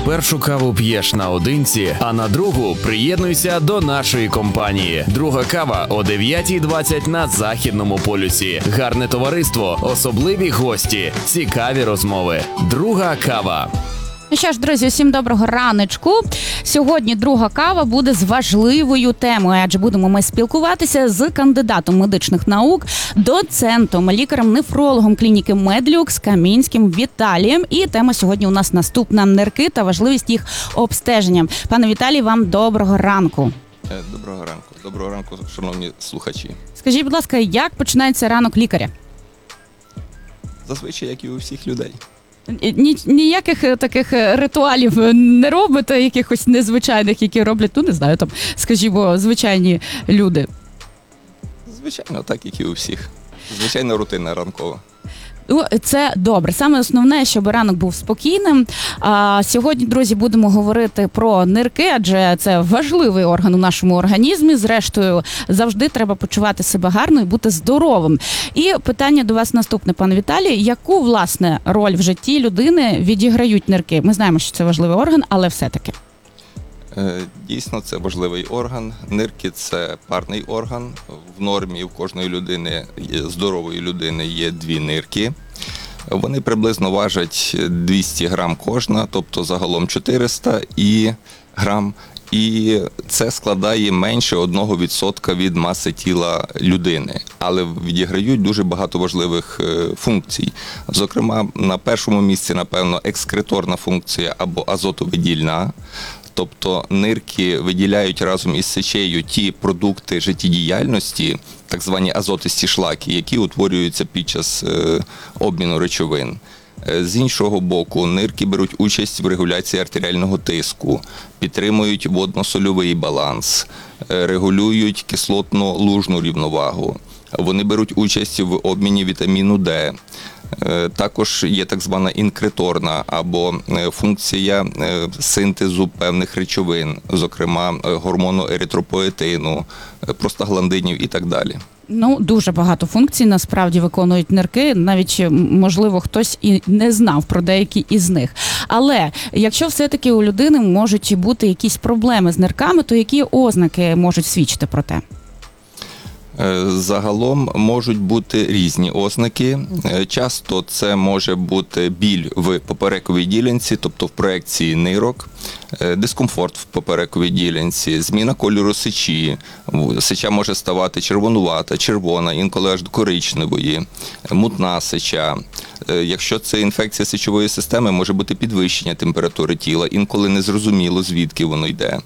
першу каву п'єш наодинці, а на другу приєднуйся до нашої компанії. Друга кава о 9:20 на Західному полюсі. Гарне товариство, особливі гості, цікаві розмови. Друга кава. Ну що ж, друзі, усім доброго раночку. Сьогодні друга кава буде з важливою темою, адже будемо ми спілкуватися з кандидатом медичних наук, доцентом, лікарем-нефрологом клініки Медлюкс Камінським Віталієм. І тема сьогодні у нас наступна – нирки та важливість їх обстеження. Пане Віталій, вам доброго ранку. Доброго ранку. Доброго ранку, шановні слухачі. Скажіть, будь ласка, як починається ранок лікаря? Зазвичай, як і у всіх людей. Ніяких таких ритуалів не робите, якихось незвичайних, які роблять, ну не знаю, там, скажімо, звичайні люди? Звичайно, так, як і у всіх. Звичайно, рутина ранкова. Ну, це добре. Саме основне, щоб ранок був спокійним. А сьогодні, друзі, будемо говорити про нирки, адже це важливий орган у нашому організмі. Зрештою, завжди треба почувати себе гарно і бути здоровим. І питання до вас наступне, пане Віталій. Яку, власне, роль в житті людини відіграють нирки? Ми знаємо, що це важливий орган, але все-таки. Дійсно, це важливий орган. Нирки – це парний орган. В нормі в кожної людини, здорової людини, є дві нирки. Вони приблизно важать 200 грам кожна, тобто загалом 400 грам. І це складає менше 1% від маси тіла людини. Але відіграють дуже багато важливих функцій. Зокрема, на першому місці, напевно, екскреторна функція або азотовидільна. Тобто нирки виділяють разом із сечею ті продукти життєдіяльності, так звані азотисті шлаки, які утворюються під час обміну речовин. З іншого боку, нирки беруть участь в регуляції артеріального тиску, підтримують водно-сольовий баланс, регулюють кислотно-лужну рівновагу. Вони беруть участь в обміні вітаміну Д. Також є так звана інкреторна або функція синтезу певних речовин, зокрема гормону еритропоетину, простагландинів і так далі. Ну, дуже багато функцій насправді виконують нирки, навіть, можливо, хтось і не знав про деякі із них. Але якщо все-таки у людини можуть бути якісь проблеми з нирками, то які ознаки можуть свідчити про те? Загалом можуть бути різні ознаки. Часто це може бути біль в поперековій ділянці, тобто в проекції нирок, дискомфорт в поперековій ділянці, зміна кольору сечі. Сеча може ставати червонувата, червона, інколи аж до коричневої, мутна сеча. Якщо це інфекція сечової системи, може бути підвищення температури тіла, інколи незрозуміло, звідки воно йде.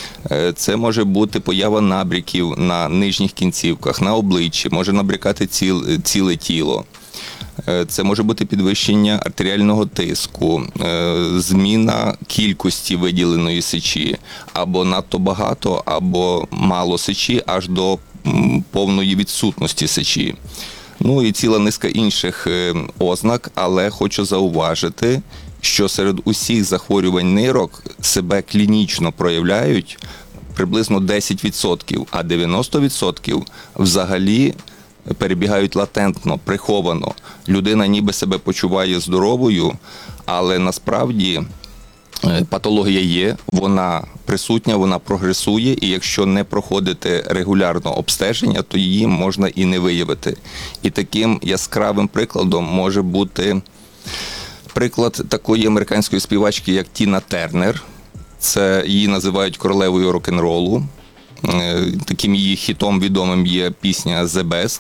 Це може бути поява набряків на нижніх кінцівках, на обличчі, може набрякати ціле тіло. Це може бути підвищення артеріального тиску, зміна кількості виділеної сечі, або надто багато, або мало сечі, аж до повної відсутності сечі. Ну і ціла низка інших ознак, але хочу зауважити, що серед усіх захворювань нирок себе клінічно проявляють приблизно 10%, а 90% взагалі перебігають латентно, приховано. Людина ніби себе почуває здоровою, але насправді патологія є, вона присутня, вона прогресує, і якщо не проходити регулярно обстеження, то її можна і не виявити. І таким яскравим прикладом може бути приклад такої американської співачки, як Тіна Тернер. Це її називають королевою рок-н-ролу. Таким її хітом відомим є пісня «The Best».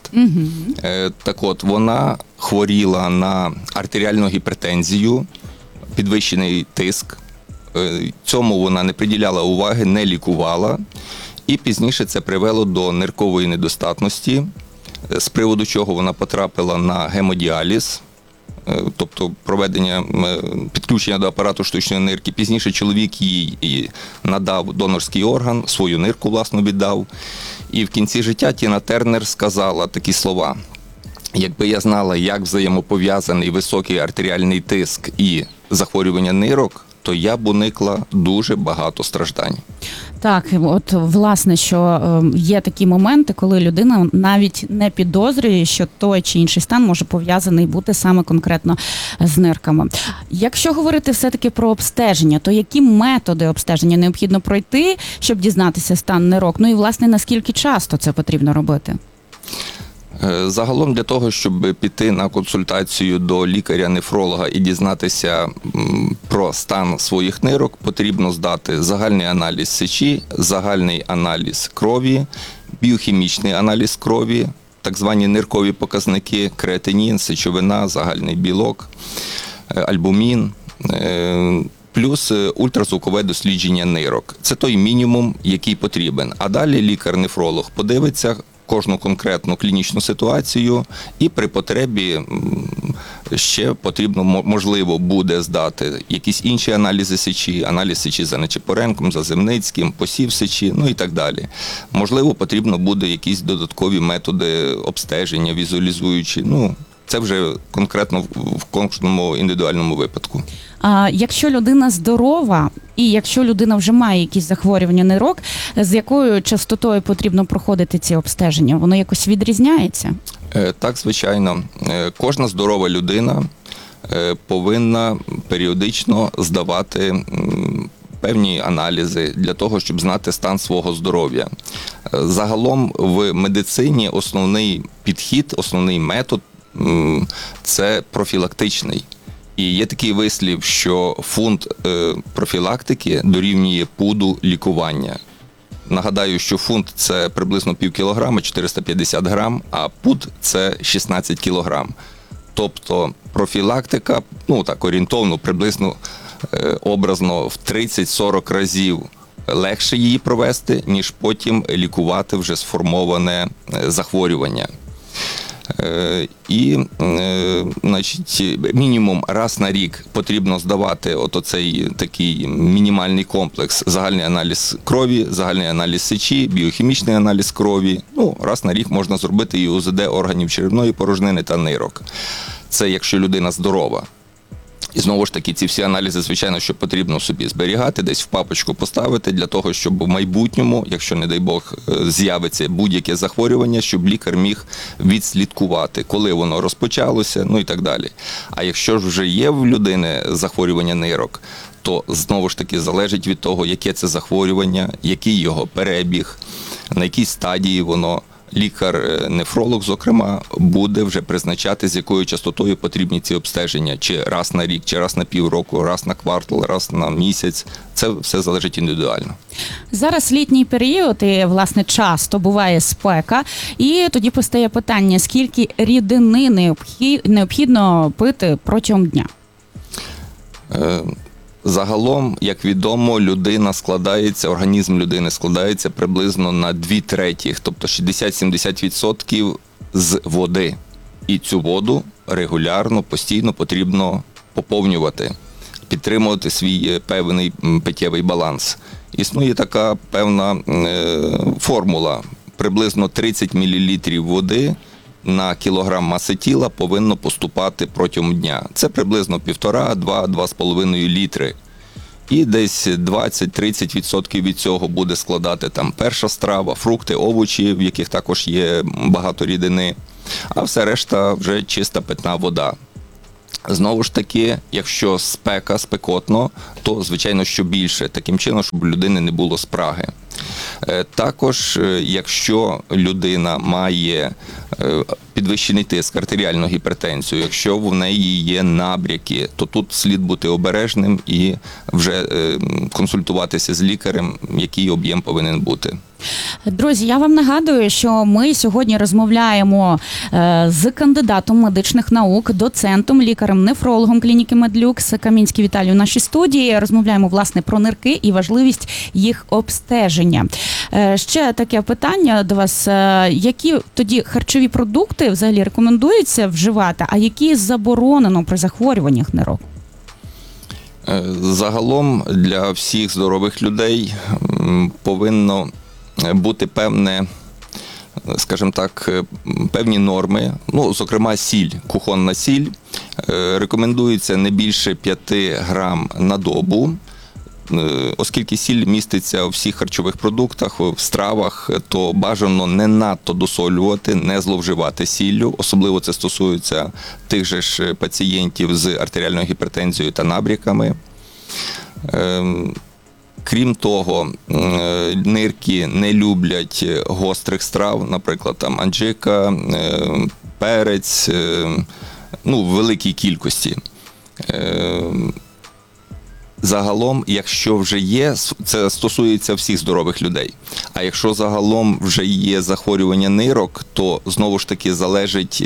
Так от, вона хворіла на артеріальну гіпертензію, підвищений тиск. Цьому вона не приділяла уваги, не лікувала. І пізніше це привело до ниркової недостатності, з приводу чого вона потрапила на гемодіаліз, тобто проведення підключення до апарату штучної нирки. Пізніше чоловік їй надав донорський орган, свою нирку, власне, віддав. І в кінці життя Тіна Тернер сказала такі слова: «Якби я знала, як взаємопов'язаний високий артеріальний тиск і захворювання нирок, то я б уникла дуже багато страждань». Так, от власне, що є такі моменти, коли людина навіть не підозрює, що той чи інший стан може пов'язаний бути саме конкретно з нирками. Якщо говорити все-таки про обстеження, то які методи обстеження необхідно пройти, щоб дізнатися стан нирок? Ну і, власне, наскільки часто це потрібно робити? Загалом для того, щоб піти на консультацію до лікаря-нефролога і дізнатися про стан своїх нирок, потрібно здати загальний аналіз сечі, загальний аналіз крові, біохімічний аналіз крові, так звані ниркові показники, креатинін, сечовина, загальний білок, альбумін, плюс ультразвукове дослідження нирок. Це той мінімум, який потрібен. А далі лікар-нефролог подивиться кожну конкретну клінічну ситуацію і при потребі ще потрібно, можливо, буде здати якісь інші аналізи сечі, аналіз сечі за Нечипоренком, за Земницьким, посів сечі, ну і так далі. Можливо, потрібно буде якісь додаткові методи обстеження, візуалізуючі, ну, це вже конкретно в кожному індивідуальному випадку. А якщо людина здорова, і якщо людина вже має якісь захворювання нирок, з якою частотою потрібно проходити ці обстеження? Воно якось відрізняється? Так, звичайно. Кожна здорова людина повинна періодично здавати певні аналізи для того, щоб знати стан свого здоров'я. Загалом в медицині основний підхід, основний метод – це профілактичний. І є такий вислів, що фунт профілактики дорівнює пуду лікування. Нагадаю, що фунт – це приблизно пів кілограма, 450 грам, а пуд – це 16 кілограм. Тобто профілактика, ну так орієнтовно, приблизно образно в 30-40 разів легше її провести, ніж потім лікувати вже сформоване захворювання. І, значить, мінімум раз на рік потрібно здавати оцей такий мінімальний комплекс: загальний аналіз крові, загальний аналіз сечі, біохімічний аналіз крові. Ну, раз на рік можна зробити і УЗД органів черевної порожнини та нирок. Це якщо людина здорова. І знову ж таки, ці всі аналізи, звичайно, що потрібно собі зберігати, десь в папочку поставити, для того, щоб в майбутньому, якщо, не дай Бог, з'явиться будь-яке захворювання, щоб лікар міг відслідкувати, коли воно розпочалося, ну і так далі. А якщо ж вже є в людини захворювання нирок, то знову ж таки залежить від того, яке це захворювання, який його перебіг, на якій стадії воно. Лікар-нефролог, зокрема, буде вже призначати, з якою частотою потрібні ці обстеження. Чи раз на рік, чи раз на півроку, раз на квартал, раз на місяць. Це все залежить індивідуально. Зараз літній період і, власне, часто буває спека. І тоді постає питання, скільки рідини необхідно пити протягом дня? Загалом, як відомо, організм людини складається приблизно на 2/3, тобто 60-70% з води. І цю воду регулярно, постійно потрібно поповнювати, підтримувати свій певний питєвий баланс. Існує така певна формула: приблизно 30 мл води на кілограм маси тіла повинно поступати протягом дня. Це приблизно 1,5-2,5 літри. І десь 20-30% від цього буде складати там перша страва, фрукти, овочі, в яких також є багато рідини, а все решта вже чиста питна вода. Знову ж таки, якщо спекотно, то, звичайно, що більше, таким чином, щоб у людини не було спраги. Також, якщо людина має підвищений тиск, артеріальну гіпертензію, якщо в неї є набряки, то тут слід бути обережним і вже консультуватися з лікарем, який об'єм повинен бути. Друзі, я вам нагадую, що ми сьогодні розмовляємо з кандидатом медичних наук, доцентом, лікарем-нефрологом клініки Медлюкс Камінський Віталій у нашій студії. Розмовляємо, власне, про нирки і важливість їх обстеження. Ще таке питання до вас. Які тоді харчові продукти взагалі рекомендується вживати, а які заборонено при захворюваннях нирок? Загалом для всіх здорових людей повинно бути скажімо так, певні норми, ну, зокрема, сіль, кухонна сіль. Рекомендується не більше 5 грам на добу. Оскільки сіль міститься у всіх харчових продуктах, в стравах, то бажано не надто досолювати, не зловживати сіллю. Особливо це стосується тих же ж пацієнтів з артеріальною гіпертензією та набряками. Крім того, нирки не люблять гострих страв, наприклад, там аджика, перець, в великій кількості. Загалом, якщо вже є, це стосується всіх здорових людей. А якщо загалом вже є захворювання нирок, то знову ж таки залежить,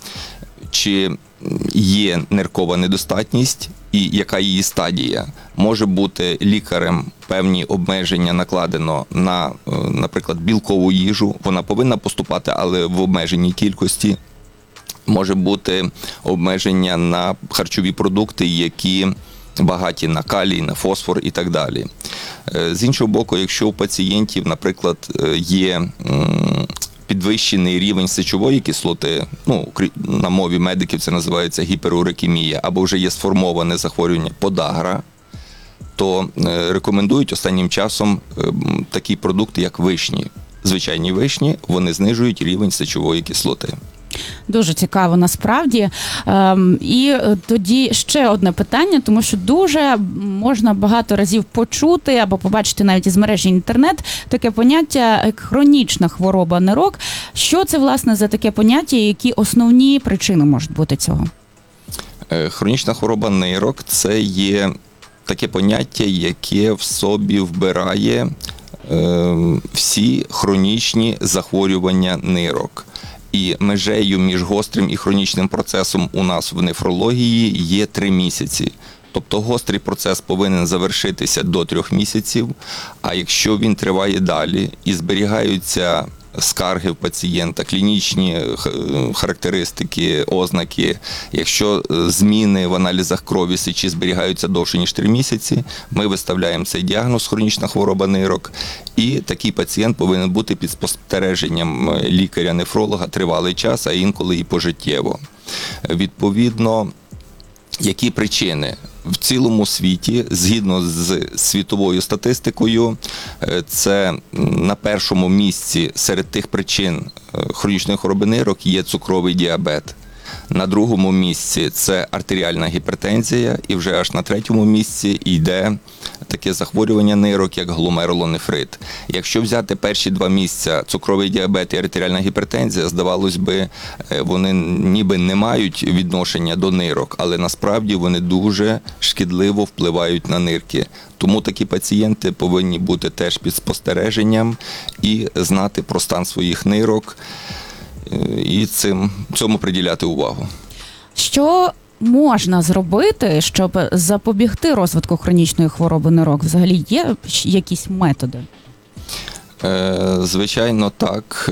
чи є ниркова недостатність і яка її стадія. Може бути лікарем певні обмеження накладено на, наприклад, білкову їжу. Вона повинна поступати, але в обмеженій кількості. Може бути обмеження на харчові продукти, які багаті на калій, на фосфор і так далі. З іншого боку, якщо у пацієнтів, наприклад, є підвищений рівень сечової кислоти, на мові медиків це називається гіперурикемія, або вже є сформоване захворювання подагра, то рекомендують останнім часом такі продукти, як вишні. Звичайні вишні, вони знижують рівень сечової кислоти. Дуже цікаво насправді. І тоді ще одне питання, тому що дуже можна багато разів почути або побачити навіть із мережі інтернет таке поняття як хронічна хвороба нирок. Що це, власне, за таке поняття, які основні причини можуть бути цього? Хронічна хвороба нирок – це є таке поняття, яке в собі вбирає всі хронічні захворювання нирок. І межею між гострим і хронічним процесом у нас в нефрології є 3 місяці. Тобто гострий процес повинен завершитися до 3 місяців, а якщо він триває далі і зберігаються скарги в пацієнта, клінічні характеристики, ознаки, якщо зміни в аналізах крові сечі зберігаються довше, ніж 3 місяці, ми виставляємо цей діагноз хронічна хвороба нирок, і такий пацієнт повинен бути під спостереженням лікаря-нефролога тривалий час, а інколи і пожиттєво. Відповідно, які причини? В цілому світі, згідно з світовою статистикою, це на першому місці серед тих причин хронічної хвороби нирок є цукровий діабет. На другому місці це артеріальна гіпертензія, і вже аж на третьому місці йде таке захворювання нирок, як гломерулонефрит. Якщо взяти перші 2 місця, цукровий діабет і артеріальна гіпертензія, здавалось би, вони ніби не мають відношення до нирок, але насправді вони дуже шкідливо впливають на нирки. Тому такі пацієнти повинні бути теж під спостереженням і знати про стан своїх нирок, і цьому приділяти увагу. Що можна зробити, щоб запобігти розвитку хронічної хвороби нирок? Взагалі є якісь методи? Звичайно, так.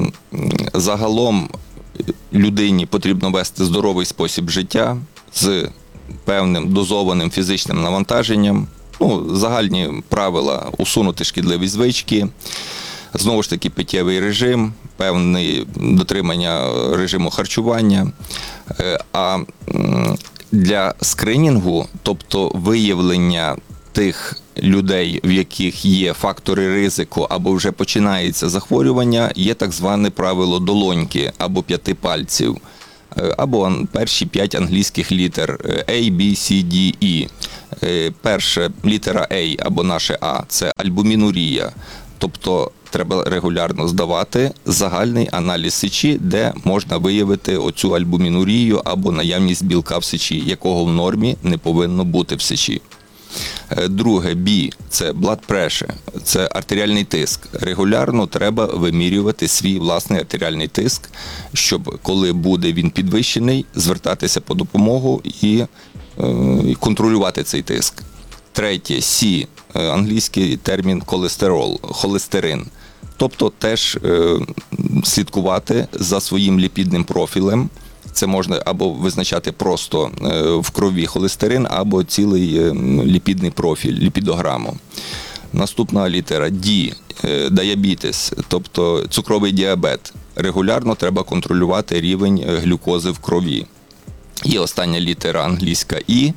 Загалом людині потрібно вести здоровий спосіб життя з певним дозованим фізичним навантаженням. Загальні правила – усунути шкідливі звички, знову ж таки питєвий режим, певне дотримання режиму харчування. А для скринінгу, тобто виявлення тих людей, в яких є фактори ризику або вже починається захворювання, є так зване правило долоньки або 5 пальців, або перші 5 англійських літер A, B, C, D, E. Перша літера A або наше А – це альбумінурія, тобто треба регулярно здавати загальний аналіз сечі, де можна виявити оцю альбумінурію або наявність білка в сечі, якого в нормі не повинно бути в сечі. Друге, B – це blood pressure, це артеріальний тиск. Регулярно треба вимірювати свій власний артеріальний тиск, щоб, коли буде він підвищений, звертатися по допомогу і контролювати цей тиск. Третє, C – англійський термін холестерин. Тобто теж слідкувати за своїм ліпідним профілем. Це можна або визначати просто в крові холестерин, або цілий ліпідний профіль, ліпідограму. Наступна літера D – діабетес, тобто цукровий діабет. Регулярно треба контролювати рівень глюкози в крові. І остання літера англійська І –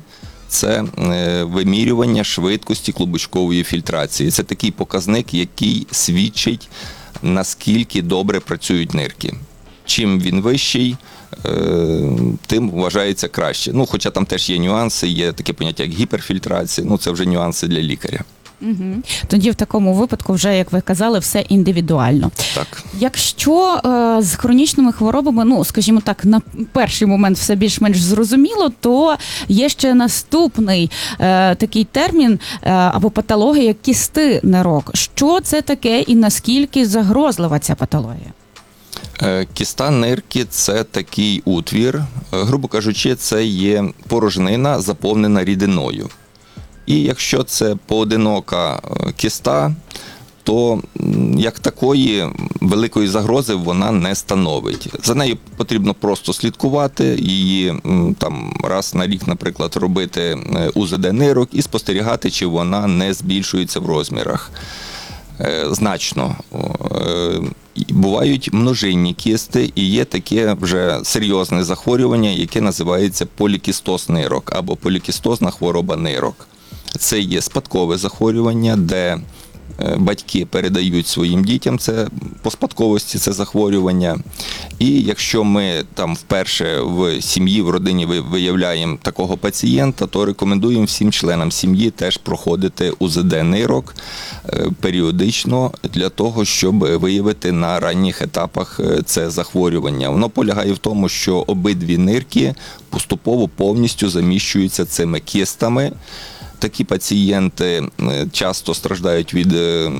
це вимірювання швидкості клубочкової фільтрації. Це такий показник, який свідчить, наскільки добре працюють нирки. Чим він вищий, тим вважається краще. Ну, хоча там теж є нюанси, є таке поняття, як гіперфільтрація, це вже нюанси для лікаря. Угу. Тоді в такому випадку вже, як ви казали, все індивідуально. Так. Якщо з хронічними хворобами, скажімо так, на перший момент все більш-менш зрозуміло, то є ще наступний такий термін або патологія, як кісти нирок. Що це таке і наскільки загрозлива ця патологія? Кіста нирки – це такий утвір, грубо кажучи, це є порожнина, заповнена рідиною. І якщо це поодинока кіста, то як такої великої загрози вона не становить. За нею потрібно просто слідкувати, її там раз на рік, наприклад, робити УЗД нирок і спостерігати, чи вона не збільшується в розмірах значно. Бувають множинні кісти і є таке вже серйозне захворювання, яке називається полікістоз нирок або полікістозна хвороба нирок. Це є спадкове захворювання, де батьки передають своїм дітям це по спадковості це захворювання. І якщо ми там вперше в сім'ї, в родині виявляємо такого пацієнта, то рекомендуємо всім членам сім'ї теж проходити УЗД нирок періодично для того, щоб виявити на ранніх етапах це захворювання. Воно полягає в тому, що обидві нирки поступово повністю заміщуються цими кістами. Такі пацієнти часто страждають від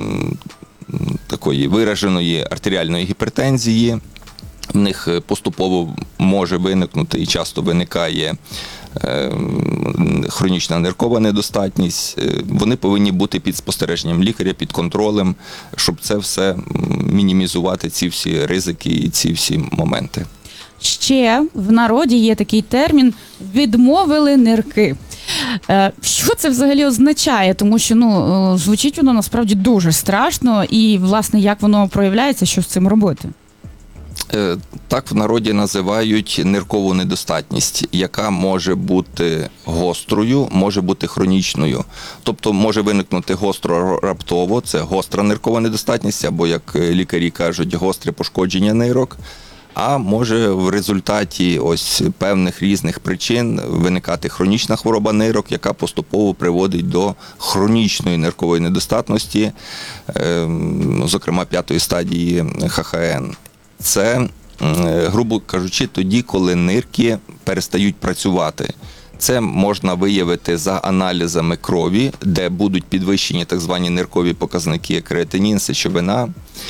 такої вираженої артеріальної гіпертензії. В них поступово може виникнути і часто виникає хронічна ниркова недостатність. Вони повинні бути під спостереженням лікаря, під контролем, щоб це все мінімізувати, ці всі ризики і ці всі моменти. Ще в народі є такий термін «відмовили нирки». Що це взагалі означає? Тому що звучить воно насправді дуже страшно, і, власне, як воно проявляється, що з цим робити? Так в народі називають ниркову недостатність, яка може бути гострою, може бути хронічною. Тобто може виникнути гостро-раптово, це гостра ниркова недостатність, або, як лікарі кажуть, гостре пошкодження нирок. А може в результаті ось певних різних причин виникати хронічна хвороба нирок, яка поступово приводить до хронічної ниркової недостатності, зокрема 5-ї стадії ХХН. Це, грубо кажучи, тоді, коли нирки перестають працювати. Це можна виявити за аналізами крові, де будуть підвищені так звані ниркові показники креатинін, сечовина.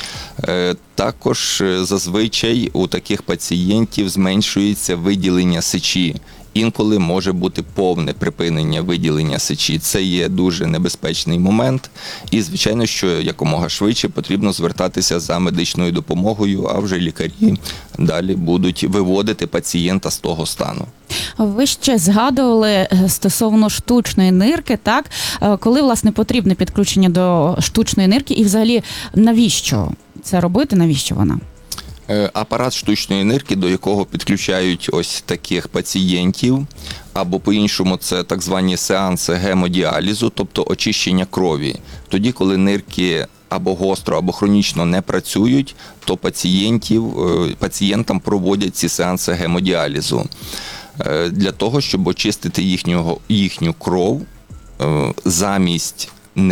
Також зазвичай у таких пацієнтів зменшується виділення сечі. Інколи може бути повне припинення виділення сечі. Це є дуже небезпечний момент. І, звичайно, що якомога швидше потрібно звертатися за медичною допомогою, а вже лікарі далі будуть виводити пацієнта з того стану. Ви ще згадували стосовно штучної нирки, так? Коли, власне, потрібне підключення до штучної нирки і взагалі навіщо це робити, навіщо вона? Апарат штучної нирки, до якого підключають ось таких пацієнтів, або по-іншому це так звані сеанси гемодіалізу, тобто очищення крові. Тоді, коли нирки або гостро, або хронічно не працюють, то пацієнтам проводять ці сеанси гемодіалізу для того, щоб очистити їхню кров замість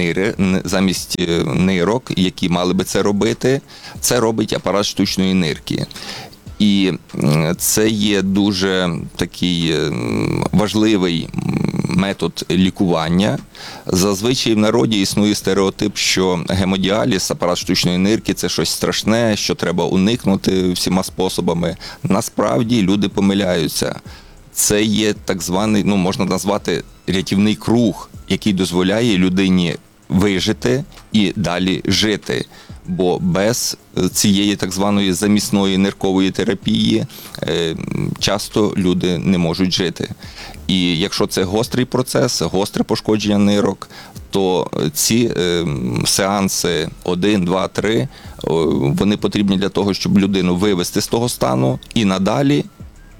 нирок, які мали би це робити, це робить апарат штучної нирки. І це є дуже такий важливий метод лікування. Зазвичай в народі існує стереотип, що гемодіаліз, апарат штучної нирки – це щось страшне, що треба уникнути всіма способами. Насправді люди помиляються. Це є так званий, можна назвати рятівний круг, який дозволяє людині вижити і далі жити. Бо без цієї так званої замісної ниркової терапії часто люди не можуть жити. І якщо це гострий процес, гостре пошкодження нирок, то ці сеанси 1, 2, 3, вони потрібні для того, щоб людину вивести з того стану і надалі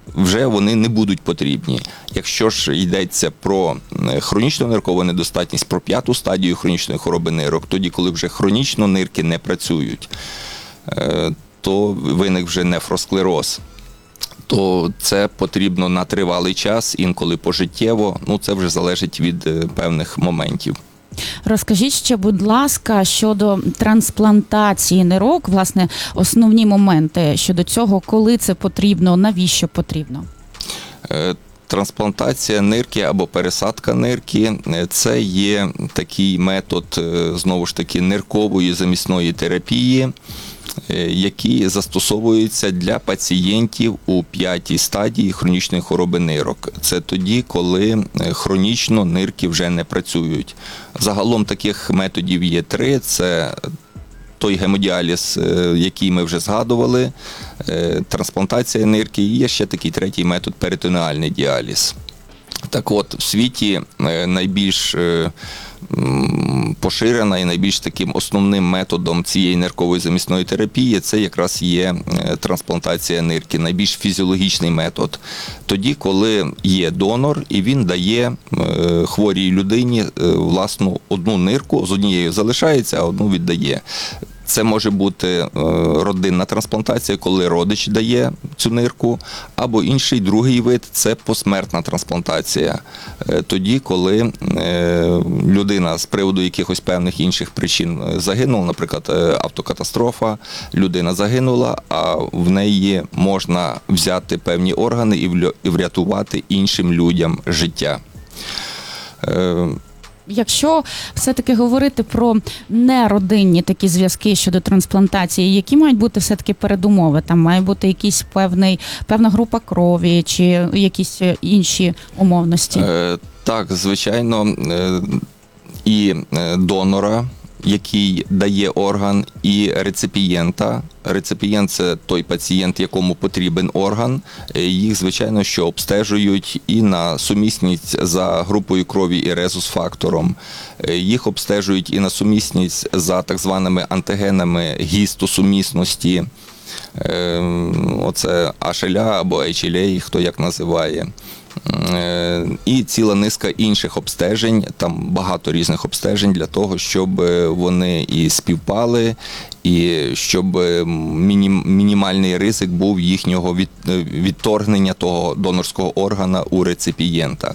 вже вони не будуть потрібні. Якщо ж йдеться про хронічну ниркову недостатність, про 5-ту стадію хронічної хвороби нирок, тоді, коли вже хронічно нирки не працюють, то виник вже нефросклероз, то це потрібно на тривалий час, інколи пожиттєво, це вже залежить від певних моментів. Розкажіть ще, будь ласка, щодо трансплантації нирок, власне, основні моменти щодо цього, коли це потрібно, навіщо потрібно? Трансплантація нирки або пересадка нирки – це є такий метод, знову ж таки, ниркової замісної терапії, які застосовуються для пацієнтів у 5-й стадії хронічної хвороби нирок. Це тоді, коли хронічно нирки вже не працюють. Загалом таких методів є 3. Це той гемодіаліз, який ми вже згадували, трансплантація нирки, і є ще такий 3-й метод – перитонеальний діаліз. Так от, в світі найбільш поширена і найбільш таким основним методом цієї ниркової замісної терапії це якраз є трансплантація нирки, найбільш фізіологічний метод. Тоді, коли є донор і він дає хворій людині власну одну нирку, з однією залишається, а одну віддає. Це може бути родинна трансплантація, коли родич дає цю нирку, або інший другий вид – це посмертна трансплантація. Тоді, коли людина з приводу якихось певних інших причин загинула, наприклад, автокатастрофа, людина загинула, а в неї можна взяти певні органи і врятувати іншим людям життя. Якщо все-таки говорити про неродинні такі зв'язки щодо трансплантації, які мають бути все-таки передумови? Там має бути якийсь певна група крові чи якісь інші умовності? Так, звичайно, і донора, який дає орган, і реципієнта. Реципієнт – це той пацієнт, якому потрібен орган. Їх, звичайно, що обстежують і на сумісність за групою крові і резус-фактором. Їх обстежують і на сумісність за так званими антигенами гістосумісності. Оце HLA або HLA, хто як називає. І ціла низка інших обстежень, там багато різних обстежень для того, щоб вони і співпали, і щоб мінімальний ризик був їхнього відторгнення того донорського органа у реципієнта.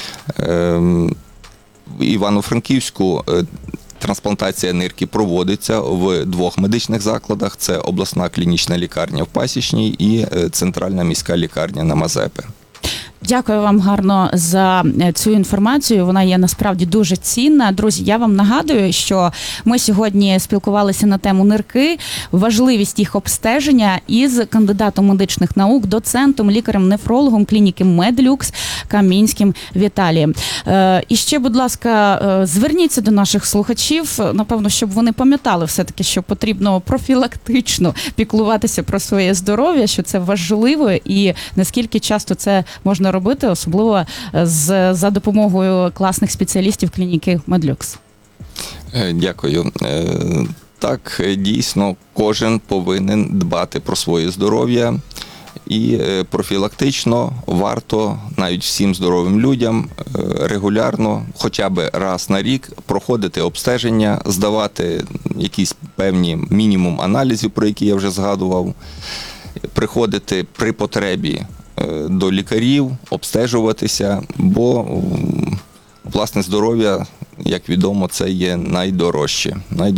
В Івано-Франківську трансплантація нирки проводиться в 2 медичних закладах. Це обласна клінічна лікарня в Пасічній і центральна міська лікарня на Мазепи. Дякую вам гарно за цю інформацію. Вона є насправді дуже цінна. Друзі, я вам нагадую, що ми сьогодні спілкувалися на тему нирки, важливість їх обстеження із кандидатом медичних наук, доцентом, лікарем-нефрологом клініки Медлюкс Камінським Віталієм. І ще, будь ласка, зверніться до наших слухачів, напевно, щоб вони пам'ятали все-таки, що потрібно профілактично піклуватися про своє здоров'я, що це важливо і наскільки часто це можна робити, особливо за допомогою класних спеціалістів клініки Медлюкс. Дякую. Так, дійсно, кожен повинен дбати про своє здоров'я. І профілактично варто навіть всім здоровим людям регулярно, хоча б раз на рік, проходити обстеження, здавати якісь певні мінімум аналізів, про які я вже згадував, приходити при потребі до лікарів, обстежуватися, бо власне здоров'я, як відомо, це є найдорожче.